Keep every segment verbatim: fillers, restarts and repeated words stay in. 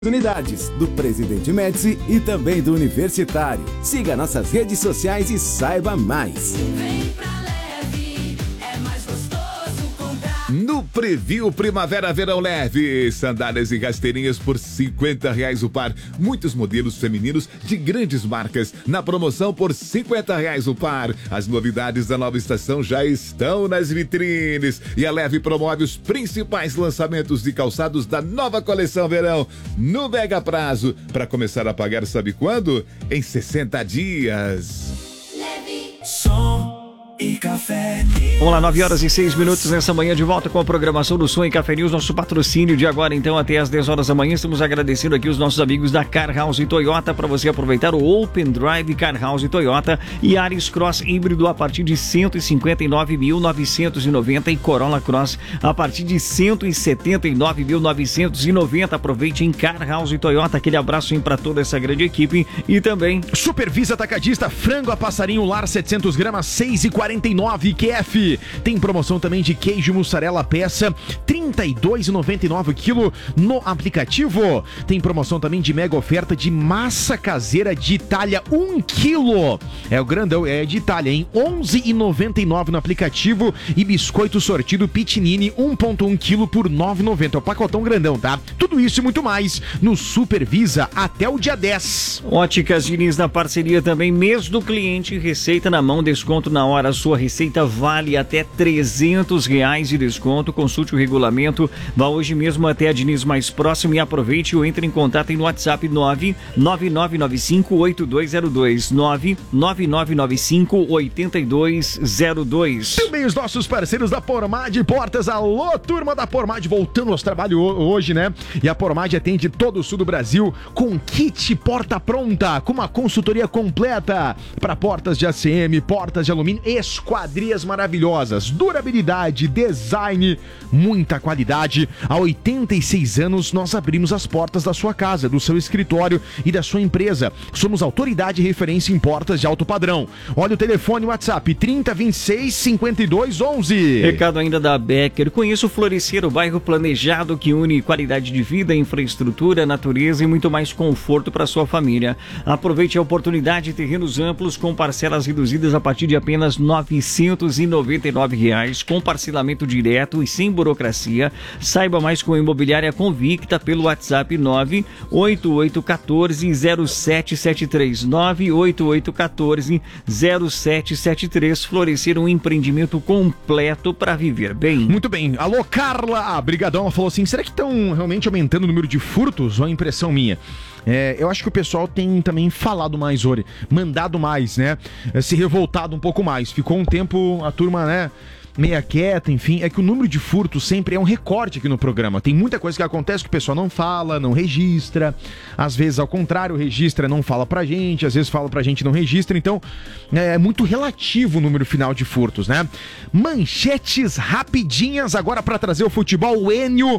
Oportunidades do Presidente Médici e também do Universitário. Siga nossas redes sociais e saiba mais. Vem pra Leve, é mais gostoso comprar. No Preview Primavera Verão Leve, sandálias e rasteirinhas por cinquenta reais o par. Muitos modelos femininos de grandes marcas na promoção por cinquenta reais o par. As novidades da nova estação já estão nas vitrines e a Leve promove os principais lançamentos de calçados da nova coleção verão no mega prazo. Para começar a pagar, sabe quando? Em sessenta dias. Leve. Som e Café News. Vamos lá, nove horas e seis minutos nessa manhã, de volta com a programação do Som e Café News, nosso patrocínio de agora, então, até às dez horas da manhã. Estamos agradecendo aqui os nossos amigos da Car House Toyota, para você aproveitar o Open Drive Car House Toyota e Yaris Cross híbrido a partir de cento e cinquenta e nove mil novecentos e noventa e Corolla Cross a partir de cento e setenta e nove mil novecentos e noventa. Aproveite em Car House Toyota. Aquele abraço para toda essa grande equipe. E também Supervisa Atacadista, frango a passarinho lar setecentos gramas, seis e quarenta e nove Q F. Tem promoção também de queijo mussarela peça, trinta e dois reais e noventa e nove o quilo no aplicativo. Tem promoção também de mega oferta de massa caseira de Itália, um quilo. É o grandão, é de Itália, em onze reais e noventa e nove no aplicativo. E biscoito sortido Pitinini, um vírgula um quilo por nove reais e noventa centavos. É o pacotão grandão, tá? Tudo isso e muito mais no Supervisa até o dia dez. Óticas Diniz na parceria também, mês do cliente, receita na mão, desconto na hora. Sua receita vale até trezentos reais de desconto. Consulte o regulamento, vá hoje mesmo até a Diniz mais próximo e aproveite ou entre em contato no WhatsApp nove nove nove nove cinco oito dois zero dois, nove nove nove nove cinco oito dois zero dois. Também os nossos parceiros da Pormad Portas. Alô, turma da Pormad, voltando aos trabalhos hoje, né? E a Pormad atende todo o sul do Brasil com kit porta pronta, com uma consultoria completa para portas de A C M, portas de alumínio, esquadrias maravilhosas, durabilidade, design, muita qualidade. Há oitenta e seis anos nós abrimos as portas da sua casa, do seu escritório e da sua empresa. Somos autoridade e referência em portas de alto padrão. Olha o telefone, WhatsApp trinta, vinte e seis, cinquenta e dois, onze. Recado ainda da Becker. Conheça o Florescer, o bairro planejado que une qualidade de vida, infraestrutura, natureza e muito mais conforto para sua família. Aproveite a oportunidade, terrenos amplos com parcelas reduzidas a partir de apenas novecentos e noventa e nove reais, com parcelamento direto e sem burocracia. Saiba mais com a Imobiliária Convicta pelo WhatsApp nove oito oito um quatro zero sete sete três, nove oito oito um quatro zero sete sete três. Florescer, um empreendimento completo para viver bem. Muito bem. Alô, Carla. A Brigadão falou assim, será que estão realmente aumentando o número de furtos ou é impressão minha? É, eu acho que o pessoal tem também falado mais, Ori, mandado mais, né? É, se revoltado um pouco mais. Ficou um tempo a turma, né, meia quieta, enfim. É que o número de furtos sempre é um recorte aqui no programa. Tem muita coisa que acontece que o pessoal não fala, não registra. Às vezes, ao contrário, registra, não fala pra gente. Às vezes fala pra gente, não registra. Então, é muito relativo o número final de furtos, né? Manchetes rapidinhas agora pra trazer o futebol. O Enio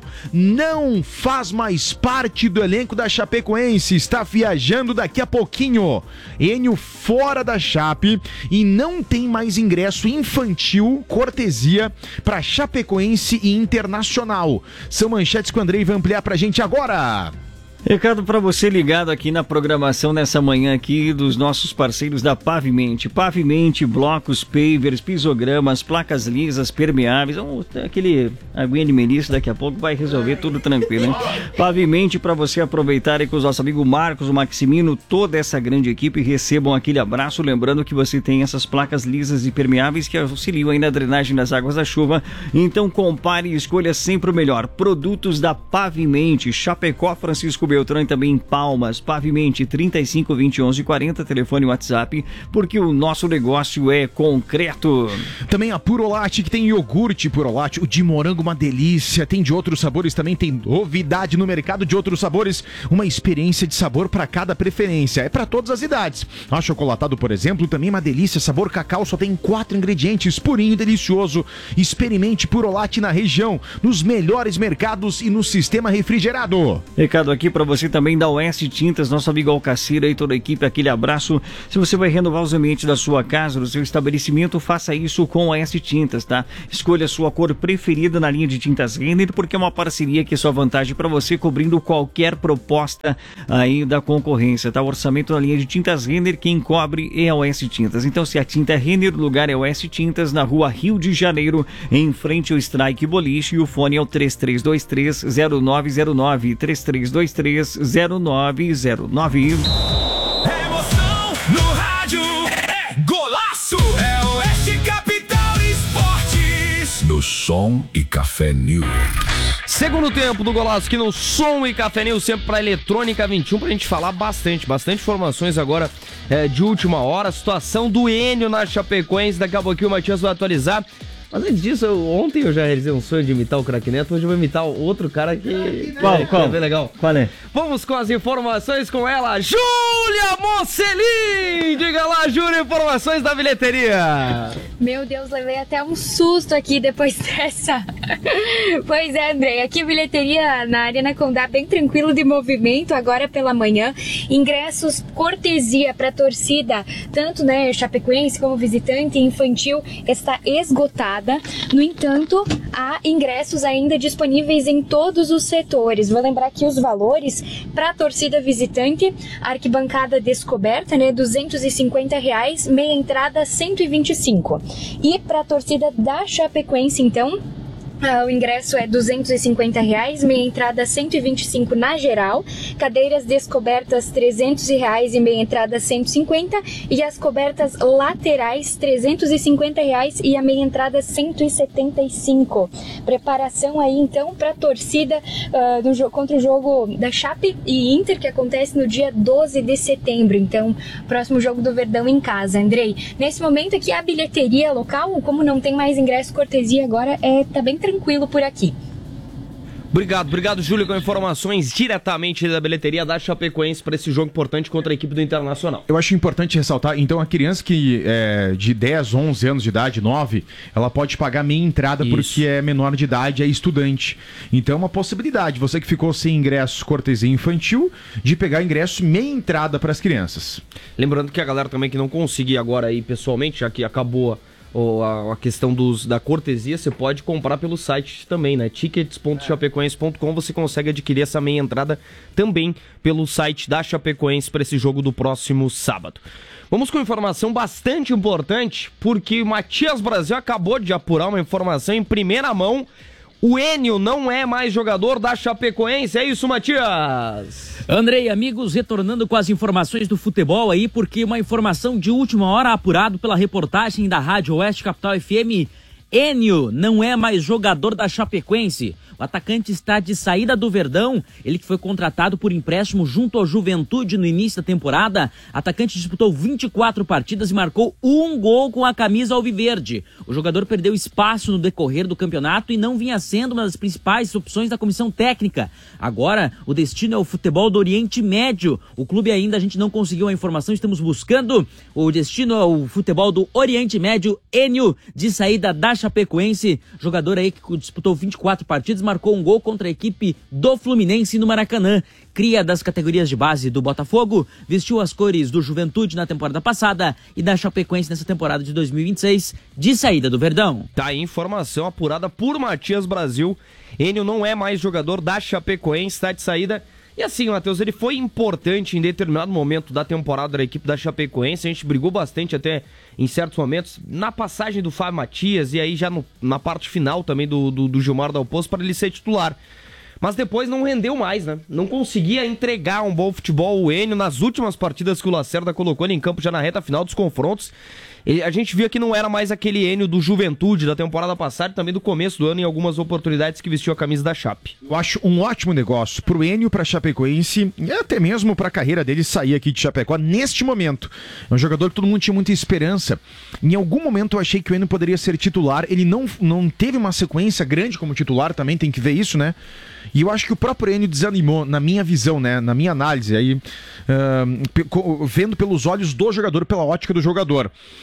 não faz mais parte do elenco da Chapecoense. Está viajando daqui a pouquinho. Enio fora da Chape e não tem mais ingresso infantil, cortesia para Chapecoense e Internacional. São manchetes que o Andrei vai ampliar pra gente agora. Recado para você ligado aqui na programação nessa manhã aqui dos nossos parceiros da Pavimente. Pavimente, blocos, pavers, pisogramas, placas lisas, permeáveis. Um, aquele aguinha de melissa daqui a pouco vai resolver tudo tranquilo, hein? Pavimente, para você aproveitar aí com os nossos amigos Marcos, o Maximino, toda essa grande equipe, recebam aquele abraço. Lembrando que você tem essas placas lisas e permeáveis que auxiliam aí na drenagem das águas da chuva. Então compare e escolha sempre o melhor. Produtos da Pavimente, Chapecó, Francisco Beltrão e também em Palmas. Pavimente trinta e cinco, vinte e onze, quarenta, telefone e WhatsApp, porque o nosso negócio é concreto. Também a Purolate, que tem iogurte Purolate, o de morango, uma delícia. Tem de outros sabores também, tem novidade no mercado de outros sabores, uma experiência de sabor para cada preferência. É para todas as idades. O chocolatado, por exemplo, também uma delícia, sabor cacau, só tem quatro ingredientes, purinho, delicioso. Experimente Purolate na região, nos melhores mercados e no sistema refrigerado. Recado aqui para para você também da Oeste Tintas, nosso amigo Alcacira e toda a equipe, aquele abraço. Se você vai renovar os ambientes da sua casa, do seu estabelecimento, faça isso com a Oeste Tintas, tá? Escolha a sua cor preferida na linha de tintas Renner, porque é uma parceria que é sua vantagem para você, cobrindo qualquer proposta aí da concorrência, tá? O orçamento na linha de tintas Renner, quem cobre é a Oeste Tintas. Então, se a tinta é Renner, o lugar é Oeste Tintas, na rua Rio de Janeiro, em frente ao Strike Boliche, e o fone é o três três dois três, zero nove zero nove, três três dois três, zero nove zero nove. Emoção no rádio é golaço. É Oeste Capital Esportes. No Som e Café News. Segundo tempo do Golaço aqui no Som e Café News, sempre para Eletrônica vinte e um, pra gente falar bastante, bastante informações agora é, de última hora. A situação do Enio na Chapecoense, daqui a pouquinho o Matias vai atualizar. Mas antes disso, eu, ontem eu já realizei um sonho de imitar o Craque Neto, hoje eu vou imitar outro cara que... Qual, é, qual? Que é bem legal. Qual é? Vamos com as informações com ela, Júlia Mocelin! Diga lá, Júlia, informações da bilheteria! Meu Deus, levei até um susto aqui depois dessa. Pois é, Andrei, aqui a bilheteria na Arena Condá bem tranquilo de movimento, agora pela manhã. Ingressos cortesia para torcida, tanto né, chapecoense como visitante e infantil, está esgotada. No entanto, há ingressos ainda disponíveis em todos os setores. Vou lembrar que os valores para a torcida visitante, arquibancada descoberta, né, duzentos e cinquenta reais, meia entrada cento e vinte e cinco. E para a torcida da Chapecoense, então, Uh, o ingresso é duzentos e cinquenta reais, meia entrada cento e vinte e cinco na geral, cadeiras descobertas trezentos reais e meia entrada cento e cinquenta, e as cobertas laterais trezentos e cinquenta reais e a meia entrada cento e setenta e cinco. Preparação aí então para a torcida uh, do, contra o jogo da Chape e Inter, que acontece no dia doze de setembro, então próximo jogo do Verdão em casa, Andrei. Nesse momento aqui a bilheteria local, como não tem mais ingresso cortesia agora, é, tá bem tranquilo tranquilo por aqui. Obrigado, obrigado, Júlio, com informações diretamente da bilheteria da Chapecoense para esse jogo importante contra a equipe do Internacional. Eu acho importante ressaltar, então, a criança que é de dez, onze anos de idade, nove, ela pode pagar meia entrada. Isso. Porque é menor de idade, é estudante. Então é uma possibilidade, você que ficou sem ingresso cortesia infantil, de pegar ingresso meia entrada para as crianças. Lembrando que a galera também que não conseguir agora ir pessoalmente, já que acabou ou a, a questão dos, da cortesia, você pode comprar pelo site também, né? tickets ponto chapecoense ponto com, você consegue adquirir essa meia entrada também pelo site da Chapecoense para esse jogo do próximo sábado. Vamos com informação bastante importante, porque o Matias Brasil acabou de apurar uma informação em primeira mão. O Enio não é mais jogador da Chapecoense, é isso, Matias? Andrei, amigos, retornando com as informações do futebol aí, porque uma informação de última hora apurado pela reportagem da Rádio Oeste Capital F M, Enio não é mais jogador da Chapecoense. O atacante está de saída do Verdão, ele que foi contratado por empréstimo junto ao Juventude no início da temporada. O atacante disputou vinte e quatro partidas e marcou um gol com a camisa alviverde. O jogador perdeu espaço no decorrer do campeonato e não vinha sendo uma das principais opções da comissão técnica. Agora, o destino é o futebol do Oriente Médio. O clube ainda, a gente não conseguiu a informação, estamos buscando. O destino é o futebol do Oriente Médio. Enio, de saída da Chapecoense, jogador aí que disputou vinte e quatro partidas, marcou um gol contra a equipe do Fluminense no Maracanã. Cria das categorias de base do Botafogo, vestiu as cores do Juventude na temporada passada e da Chapecoense nessa temporada de dois mil e vinte e seis, de saída do Verdão. Tá aí informação apurada por Matias Brasil. Enio não é mais jogador da Chapecoense, está de saída. E assim, Matheus, ele foi importante em determinado momento da temporada da equipe da Chapecoense. A gente brigou bastante até em certos momentos, na passagem do Fábio Matias e aí já no, na parte final também do, do, do Gilmar Dal Poço para ele ser titular. Mas depois não rendeu mais, né? Não conseguia entregar um bom futebol o Enio nas últimas partidas que o Lacerda colocou ele em campo já na reta final dos confrontos. E a gente via que não era mais aquele Enio do Juventude da temporada passada e também do começo do ano em algumas oportunidades que vestiu a camisa da Chape. Eu acho um ótimo negócio pro Enio, pra Chapecoense e até mesmo pra carreira dele sair aqui de Chapecó neste momento. É um jogador que todo mundo tinha muita esperança. Em algum momento eu achei que o Enio poderia ser titular. Ele não, não teve uma sequência grande como titular, também tem que ver isso, né? E eu acho que o próprio Enio desanimou, na minha visão, né? Na minha análise, aí, uh, vendo pelos olhos do jogador, pela ótica do jogador.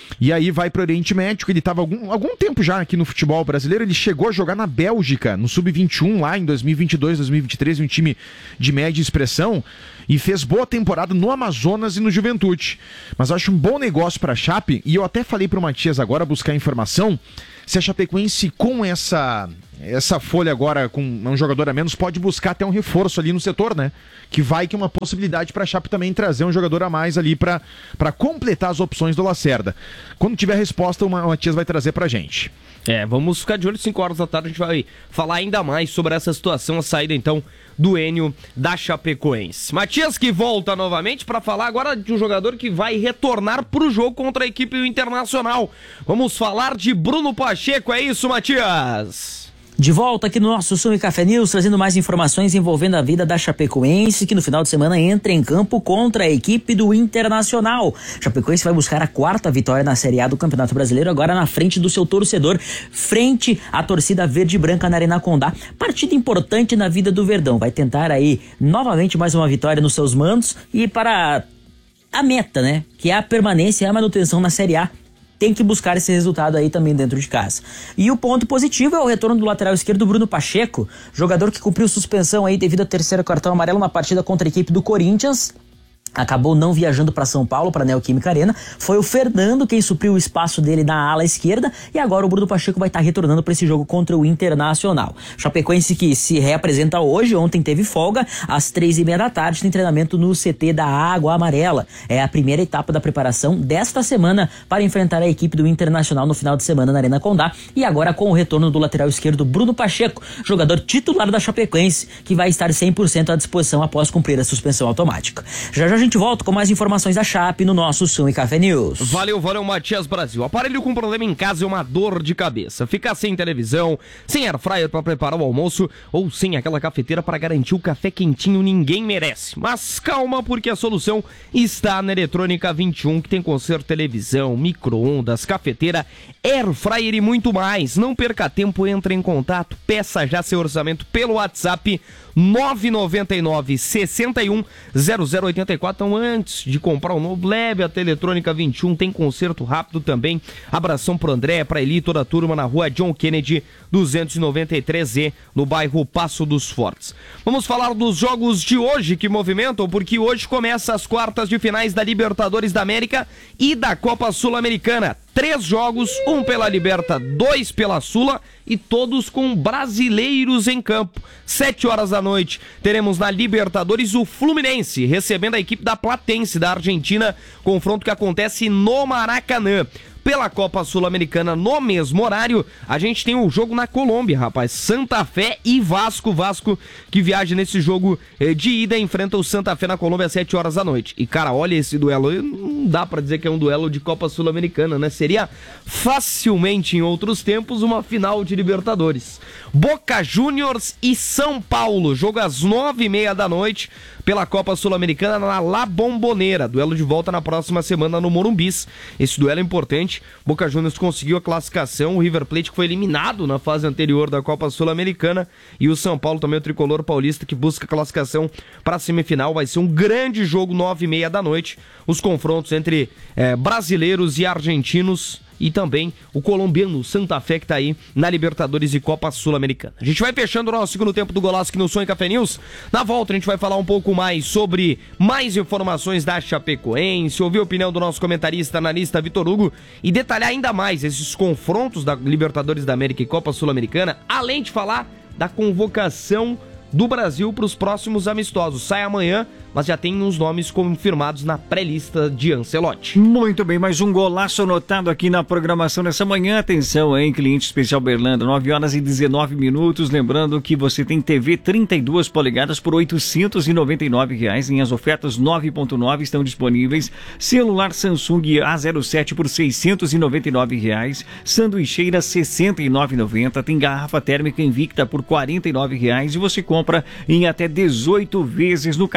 E aí vai pro Oriente Médio, ele estava algum, algum tempo já aqui no futebol brasileiro, ele chegou a jogar na Bélgica, no sub vinte e um, lá em dois mil e vinte e dois, dois mil e vinte e três, um time de média expressão, e fez boa temporada no Amazonas e no Juventude. Mas eu acho um bom negócio pra Chape, e eu até falei pro Matias agora buscar informação, se a Chapecoense com essa, essa folha agora, com um jogador a menos, pode buscar até um reforço ali no setor, né? Que vai que é uma possibilidade para a Chape também trazer um jogador a mais ali para completar as opções do Lacerda. Quando tiver a resposta, o Matias vai trazer pra gente. É, vamos ficar de olho, cinco horas da tarde a gente vai falar ainda mais sobre essa situação, a saída então do Enio da Chapecoense. Matias que volta novamente para falar agora de um jogador que vai retornar pro jogo contra a equipe Internacional. Vamos falar de Bruno Pacheco, é isso, Matias? De volta aqui no nosso Som e Café News, trazendo mais informações envolvendo a vida da Chapecoense, que no final de semana entra em campo contra a equipe do Internacional. Chapecoense vai buscar a quarta vitória na Série A do Campeonato Brasileiro, agora na frente do seu torcedor, frente à torcida verde e branca na Arena Condá. Partida importante na vida do Verdão. Vai tentar aí novamente mais uma vitória nos seus mandos e para a meta, né? Que é a permanência e a manutenção na Série A. Tem que buscar esse resultado aí também dentro de casa. E o ponto positivo é o retorno do lateral esquerdo Bruno Pacheco, jogador que cumpriu suspensão aí devido ao terceiro cartão amarelo na partida contra a equipe do Corinthians. Acabou não viajando para São Paulo, para a Neoquímica Arena. Foi o Fernando quem supriu o espaço dele na ala esquerda. E agora o Bruno Pacheco vai estar retornando para esse jogo contra o Internacional. Chapecoense que se reapresenta hoje. Ontem teve folga. Às três e meia da tarde tem treinamento no C T da Água Amarela. É a primeira etapa da preparação desta semana para enfrentar a equipe do Internacional no final de semana na Arena Condá. E agora com o retorno do lateral esquerdo Bruno Pacheco, jogador titular da Chapecoense, que vai estar cem por cento à disposição após cumprir a suspensão automática. Já já a gente volta com mais informações da Chape no nosso Som e Café News. Valeu, valeu, Matias Brasil. Aparelho com problema em casa é uma dor de cabeça. Ficar sem televisão, sem air fryer para preparar o almoço ou sem aquela cafeteira para garantir o café quentinho, ninguém merece. Mas calma, porque a solução está na Eletrônica vinte e um, que tem conserto televisão, micro-ondas, cafeteira, air fryer e muito mais. Não perca tempo, entre em contato, peça já seu orçamento pelo WhatsApp nove nove nove, seis um, zero zero oito quatro. Então, antes de comprar um novo, leve até Eletrônica vinte e um, tem conserto rápido também. Abração pro André, pra Eli, toda a turma na rua John Kennedy duzentos e noventa e três E, no bairro Passo dos Fortes. Vamos falar dos jogos de hoje que movimentam, porque hoje começa as quartas de finais da Libertadores da América e da Copa Sul-Americana. Três jogos, um pela Liberta, dois pela Sula e todos com brasileiros em campo. Sete horas da noite, teremos na Libertadores o Fluminense recebendo a equipe da Platense da Argentina, confronto que acontece no Maracanã. Pela Copa Sul-Americana, no mesmo horário, a gente tem o jogo na Colômbia, rapaz. Santa Fé e Vasco. Vasco que viaja nesse jogo eh, de ida, enfrenta o Santa Fé na Colômbia às sete horas da noite. E, cara, olha esse duelo. Não dá pra dizer que é um duelo de Copa Sul-Americana, né? Seria facilmente, em outros tempos, uma final de Libertadores. Boca Juniors e São Paulo. Jogo às nove e meia da noite pela Copa Sul-Americana na La Bombonera. Duelo de volta na próxima semana no Morumbis. Esse duelo é importante. Boca Juniors conseguiu a classificação, o River Plate que foi eliminado na fase anterior da Copa Sul-Americana e o São Paulo também, o tricolor paulista que busca a classificação para a semifinal. Vai ser um grande jogo, nove e meia da noite, os confrontos entre é, brasileiros e argentinos e também o colombiano Santa Fé que tá aí na Libertadores e Copa Sul-Americana. A gente vai fechando o nosso segundo tempo do Golaço aqui no Som e Café News. Na volta a gente vai falar um pouco mais sobre mais informações da Chapecoense, ouvir a opinião do nosso comentarista, analista Vitor Hugo e detalhar ainda mais esses confrontos da Libertadores da América e Copa Sul-Americana, além de falar da convocação do Brasil para os próximos amistosos. Sai amanhã, mas já tem uns nomes confirmados na pré-lista de Ancelotti. Muito bem, mais um golaço anotado aqui na programação nessa manhã. Atenção, hein, cliente especial Berlanda, nove horas e dezenove minutos. Lembrando que você tem T V trinta e duas polegadas por oitocentos e noventa e nove reais. Em as ofertas nove ponto nove estão disponíveis. Celular Samsung A zero sete por seiscentos e noventa e nove reais. Sanduicheira sessenta e nove reais e noventa centavos. Tem garrafa térmica Invicta por quarenta e nove reais. E você compra em até dezoito vezes no Carnê Berlanda.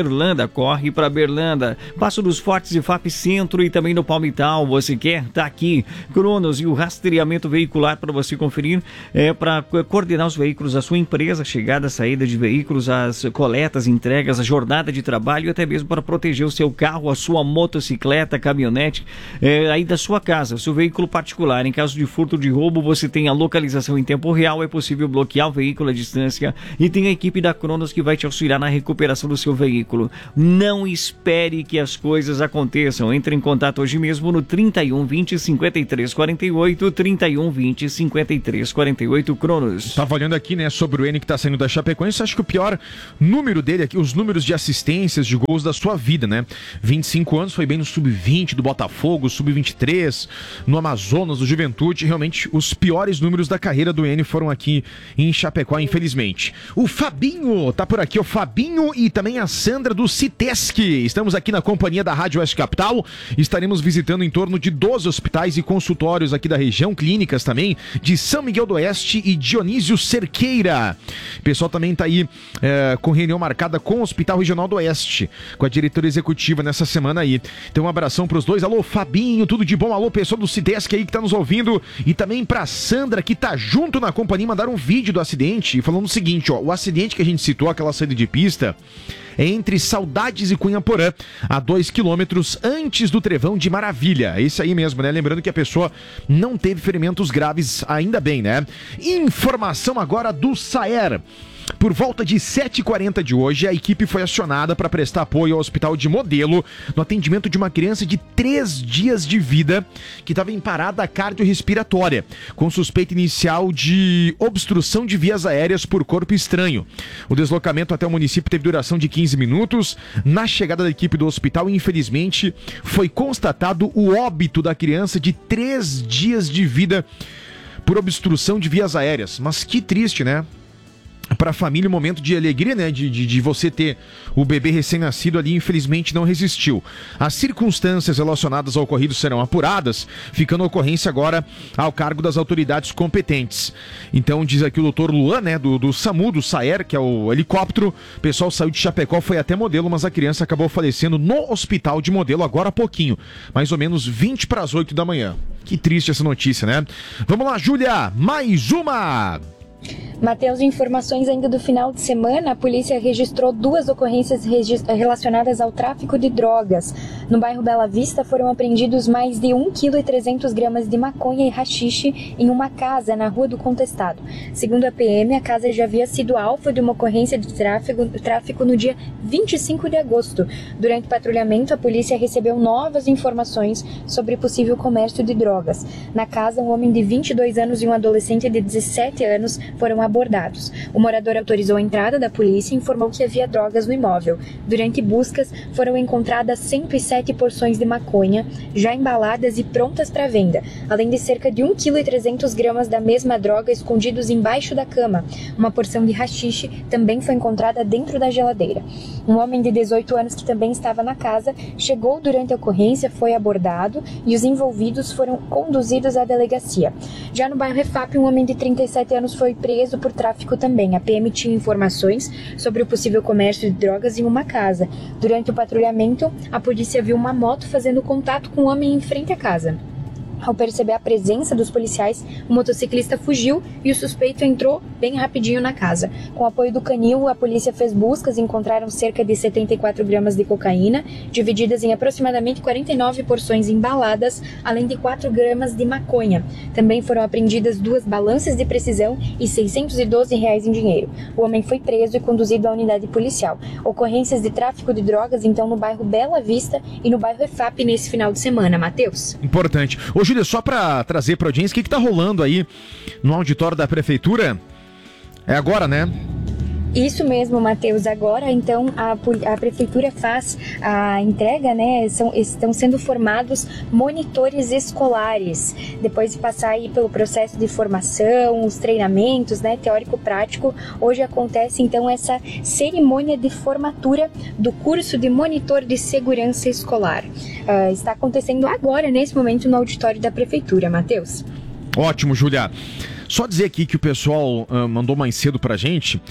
Berlanda, corre para Berlanda. Passo dos Fortes e F A P Centro e também no Palmital. Você quer? Tá aqui. Cronos e o rastreamento veicular para você conferir, é, para coordenar os veículos da sua empresa, chegada, saída de veículos, as coletas, entregas, a jornada de trabalho e até mesmo para proteger o seu carro, a sua motocicleta, caminhonete, é, aí da sua casa, seu veículo particular. Em caso de furto, de roubo, você tem a localização em tempo real, é possível bloquear o veículo à distância e tem a equipe da Cronos que vai te auxiliar na recuperação do seu veículo. Não espere que as coisas aconteçam. Entre em contato hoje mesmo no trinta e um, vinte, cinquenta e três, quarenta e oito, trinta e um, vinte, cinquenta e três, quarenta e oito, Cronos. Tava olhando aqui, né, sobre o N que tá saindo da Chapecoense. Acho que o pior número dele aqui, os números de assistências, de gols da sua vida, né? vinte e cinco anos, foi bem no sub vinte do Botafogo, sub vinte e três, no Amazonas, do Juventude. Realmente, os piores números da carreira do N foram aqui em Chapecó, infelizmente. O Fabinho tá por aqui, o Fabinho e também a Sandra do Citesc. Estamos aqui na companhia da Rádio Oeste Capital. Estaremos visitando em torno de doze hospitais e consultórios aqui da região, clínicas também, de São Miguel do Oeste e Dionísio Cerqueira. O pessoal também tá aí é, com reunião marcada com o Hospital Regional do Oeste, com a diretora executiva nessa semana aí. Então um abração pros dois. Alô, Fabinho, tudo de bom? Alô, pessoal do Citesc aí que tá nos ouvindo. E também pra Sandra, que tá junto na companhia, mandaram um vídeo do acidente falando o seguinte, ó, o acidente que a gente citou, aquela saída de pista, é entre Saudades e Cunhaporã, a dois quilômetros antes do Trevão de Maravilha. É isso aí mesmo, né? Lembrando que a pessoa não teve ferimentos graves, ainda bem, né? Informação agora do Saer. Por volta de sete e quarenta de hoje, a equipe foi acionada para prestar apoio ao Hospital de Modelo no atendimento de uma criança de três dias de vida que estava em parada cardiorrespiratória, com suspeita inicial de obstrução de vias aéreas por corpo estranho. O deslocamento até o município teve duração de quinze minutos. Na chegada da equipe do hospital, infelizmente, foi constatado o óbito da criança de três dias de vida por obstrução de vias aéreas. Mas que triste, né? Para a família, um momento de alegria, né? De, de, de você ter o bebê recém-nascido ali, infelizmente não resistiu. As circunstâncias relacionadas ao ocorrido serão apuradas, ficando a ocorrência agora ao cargo das autoridades competentes. Então, diz aqui o doutor Luan, né? Do, do SAMU, do Saer, que é o helicóptero. O pessoal saiu de Chapecó, foi até Modelo, mas a criança acabou falecendo no hospital de Modelo agora há pouquinho. Mais ou menos vinte para as oito da manhã. Que triste essa notícia, né? Vamos lá, Júlia, mais uma! Matheus, informações ainda do final de semana, a polícia registrou duas ocorrências relacionadas ao tráfico de drogas. No bairro Bela Vista foram apreendidos mais de um vírgula trezentos quilos de maconha e haxixe em uma casa na Rua do Contestado. Segundo a P M, a casa já havia sido alvo de uma ocorrência de tráfico, tráfico no dia vinte e cinco de agosto. Durante o patrulhamento, a polícia recebeu novas informações sobre possível comércio de drogas. Na casa, um homem de vinte e dois anos e um adolescente de dezessete anos foram abordados. O morador autorizou a entrada da polícia e informou que havia drogas no imóvel. Durante buscas, foram encontradas cento e sete porções de maconha, já embaladas e prontas para venda, além de cerca de um vírgula trezentos quilos da mesma droga escondidos embaixo da cama. Uma porção de haxixe também foi encontrada dentro da geladeira. Um homem de dezoito anos que também estava na casa chegou durante a ocorrência, foi abordado e os envolvidos foram conduzidos à delegacia. Já no bairro Refap, um homem de trinta e sete anos foi preso por tráfico também. A P M tinha informações sobre o possível comércio de drogas em uma casa. Durante o patrulhamento, a polícia viu uma moto fazendo contato com um homem em frente à casa. Ao perceber a presença dos policiais, o motociclista fugiu e o suspeito entrou bem rapidinho na casa. Com o apoio do canil, a polícia fez buscas e encontraram cerca de setenta e quatro gramas de cocaína, divididas em aproximadamente quarenta e nove porções embaladas, além de quatro gramas de maconha. Também foram apreendidas duas balanças de precisão e seiscentos e doze reais em dinheiro. O homem foi preso e conduzido à unidade policial. Ocorrências de tráfico de drogas, então, no bairro Bela Vista e no bairro Refap nesse final de semana. Matheus? Importante. Ô, Júlia, só para trazer para a audiência, o que está rolando aí no auditório da Prefeitura? É agora, né? Isso mesmo, Matheus. Agora, então, a, a Prefeitura faz a entrega, né? São, estão sendo formados monitores escolares. Depois de passar aí pelo processo de formação, os treinamentos, né? Teórico-prático, hoje acontece, então, essa cerimônia de formatura do curso de monitor de segurança escolar. Uh, está acontecendo agora, nesse momento, no auditório da Prefeitura, Matheus. Ótimo, Júlia. Só dizer aqui que o pessoal uh, mandou mais cedo pra gente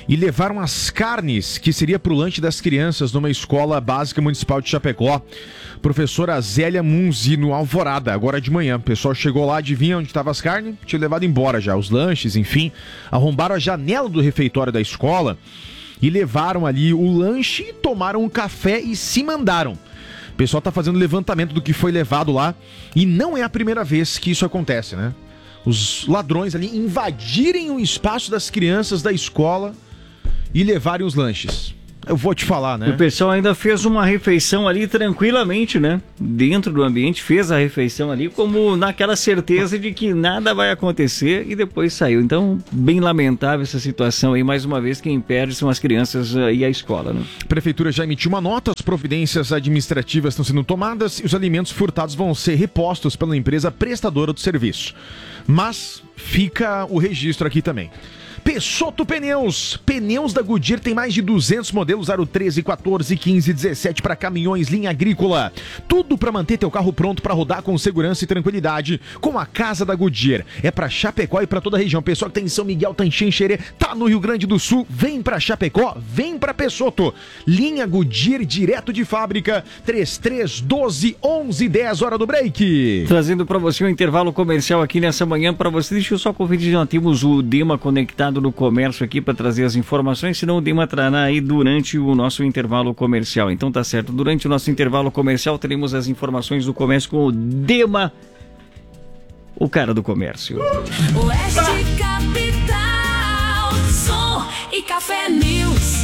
e levaram as carnes que seria para o lanche das crianças numa escola básica municipal de Chapecó. Professora Zélia Munzi, no Alvorada, agora de manhã. O pessoal chegou lá, adivinha onde estavam as carnes? Tinha levado embora já, os lanches, enfim. Arrombaram a janela do refeitório da escola e levaram ali o lanche, tomaram um café e se mandaram. O pessoal tá fazendo levantamento do que foi levado lá e não é a primeira vez que isso acontece, né? Os ladrões ali invadirem o espaço das crianças da escola e levarem os lanches. Eu vou te falar, né? O pessoal ainda fez uma refeição ali tranquilamente, né? Dentro do ambiente, fez a refeição ali como naquela certeza de que nada vai acontecer e depois saiu. Então, bem lamentável essa situação aí. Mais uma vez, quem perde são as crianças uh, e a escola, né? A prefeitura já emitiu uma nota, as providências administrativas estão sendo tomadas e os alimentos furtados vão ser repostos pela empresa prestadora do serviço. Mas fica o registro aqui também. Peixoto Pneus. Pneus da Goodyear tem mais de duzentos modelos, aro treze, quatorze, quinze, dezessete para caminhões, linha agrícola. Tudo para manter teu carro pronto para rodar com segurança e tranquilidade com a casa da Goodyear. É para Chapecó e para toda a região. Pessoal que tem em São Miguel, tá em Xanxerê, tá no Rio Grande do Sul, vem para Chapecó, vem para Peixoto. Linha Goodyear direto de fábrica, trinta e três, doze, onze, dez, hora do break. Trazendo para você um intervalo comercial aqui nessa manhã para você. Deixa eu só conferir, nós temos o Dema conectado no comércio aqui para trazer as informações, senão o Dema trará aí durante o nosso intervalo comercial. Então tá certo, durante o nosso intervalo comercial teremos as informações do comércio com o Dema, o cara do comércio. Oeste Capital, som e café News.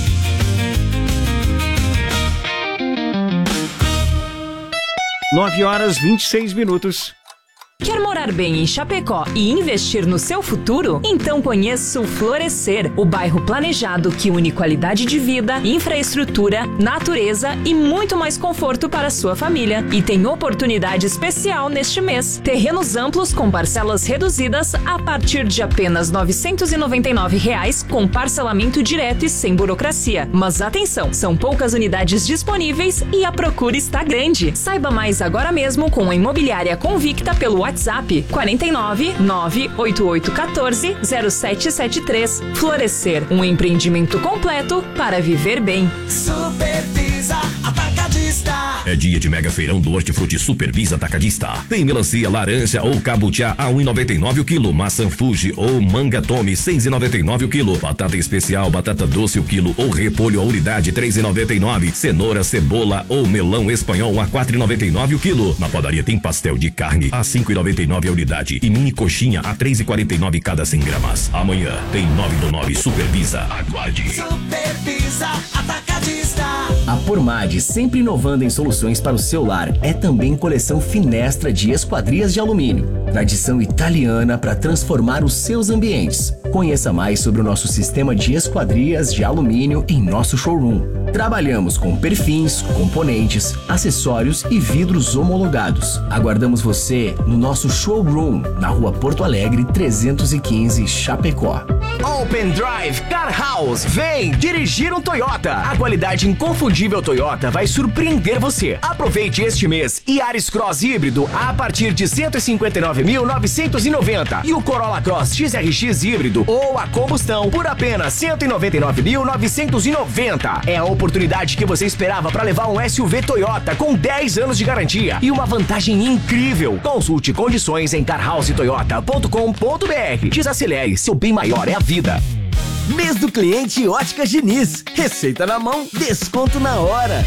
nove horas e vinte e seis minutos. Quer morar bem em Chapecó e investir no seu futuro? Então conheça o Florescer, o bairro planejado que une qualidade de vida, infraestrutura, natureza e muito mais conforto para a sua família. E tem oportunidade especial neste mês. Terrenos amplos com parcelas reduzidas a partir de apenas novecentos e noventa e nove reais com parcelamento direto e sem burocracia. Mas atenção, são poucas unidades disponíveis e a procura está grande. Saiba mais agora mesmo com a Imobiliária Convicta pelo WhatsApp quarenta e nove, nove oito oito um quatro, zero sete sete três. Florescer, um empreendimento completo para viver bem. Supervisa Atacadista. É dia de mega feirão do Hortifruti Supervisa Atacadista. Tem melancia, laranja ou cabutiá a um real e noventa e nove centavos o quilo. Maçã Fuji ou manga Tome seis reais e noventa e nove centavos o quilo. Batata especial, batata doce o quilo ou repolho a unidade três reais e noventa e nove centavos. Cenoura, cebola ou melão espanhol a quatro reais e noventa e nove centavos o quilo. Na padaria tem pastel de carne a cinco reais e noventa e nove centavos a unidade e mini coxinha a três reais e quarenta e nove centavos cada cem gramas. Amanhã tem nove do nove Supervisa. Aguarde. Supervisa Atacadista. A Pormade, sempre inovando em soluções para o seu lar, é também coleção Finestra de esquadrias de alumínio. Tradição italiana para transformar os seus ambientes. Conheça mais sobre o nosso sistema de esquadrias de alumínio em nosso showroom. Trabalhamos com perfis, componentes, acessórios e vidros homologados. Aguardamos você no nosso showroom, na rua Porto Alegre trezentos e quinze, Chapecó. Open Drive Car House. Vem dirigir um Toyota. A qualidade inconfundível Toyota vai surpreender você. Aproveite este mês Yaris Cross híbrido a partir de cento e cinquenta e nove mil novecentos e noventa e o Corolla Cross X R X híbrido ou a combustão por apenas cento e noventa e nove mil novecentos e noventa. É a oportunidade que você esperava para levar um S U V Toyota com dez anos de garantia e uma vantagem incrível. Consulte condições em car house toyota ponto com ponto b r. Desacelere, seu bem maior é a vida. Mês do cliente Óticas Diniz. Receita na mão, desconto na hora.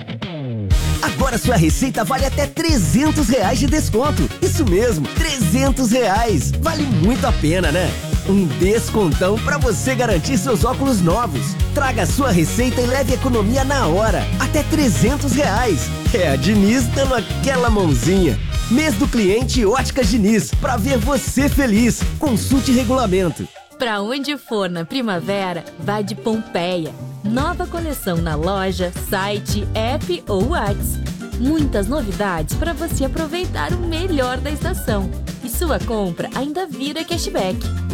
Agora sua receita vale até trezentos reais de desconto. Isso mesmo, trezentos reais. Vale muito a pena, né? Um descontão para você garantir seus óculos novos. Traga sua receita e leve economia na hora. Até trezentos reais. É a Diniz dando aquela mãozinha. Mês do cliente Óticas Diniz. Para ver você feliz. Consulte regulamento. Pra onde for na primavera, vá de Pompeia. Nova coleção na loja, site, app ou WhatsApp. Muitas novidades para você aproveitar o melhor da estação. E sua compra ainda vira cashback.